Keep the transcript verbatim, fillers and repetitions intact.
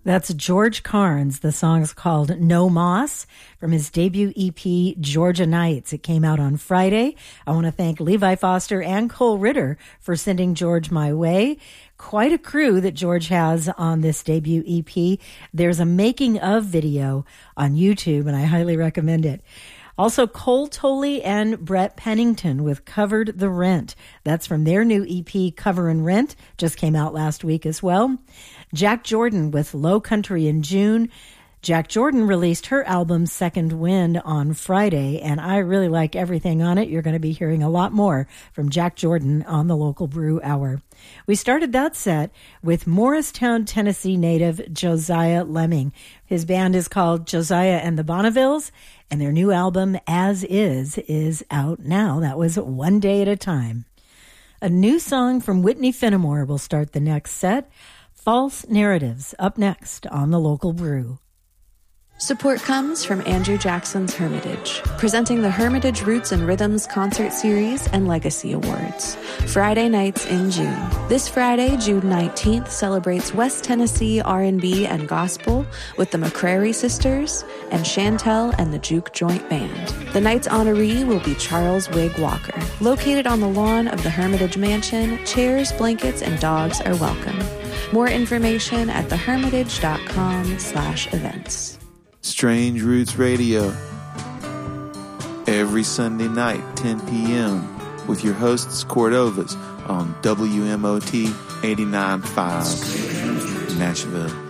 That's George Carnes. The song is called No Moss from his debut E P, Georgia Nights. It came out on Friday. I want to thank Levi Foster and Cole Ritter for sending George my way. Quite a crew that George has on this debut E P. There's a making of video on YouTube, and I highly recommend it. Also, Cole Tolley and Brett Pennington with Covered the Rent. That's from their new E P, Cover and Rent. Just came out last week as well. Jack Jordan with Low Country in June. Jack Jordan released her album Second Wind on Friday, and I really like everything on it. You're going to be hearing a lot more from Jack Jordan on the Local Brew Hour. We started that set with Morristown, Tennessee native Josiah Lemming. His band is called Josiah and the Bonnevilles, and their new album, As Is, is out now. That was One Day at a Time. A new song from Whitney Fenimore will start the next set. False Narratives, up next on the Local Brew. Support comes from Andrew Jackson's Hermitage, presenting the Hermitage Roots and Rhythms Concert Series and Legacy Awards. Friday nights in June. This Friday, June nineteenth, celebrates West Tennessee R and B and gospel with the McCrary Sisters and Chantel and the Juke Joint Band. The night's honoree will be Charles Wig Walker. Located on the lawn of the Hermitage Mansion, chairs, blankets, and dogs are welcome. More information at thehermitage.com slash events. Strange Roots Radio, every Sunday night, ten p.m., with your hosts, Cordovas, on W M O T eighty-nine point five, Nashville.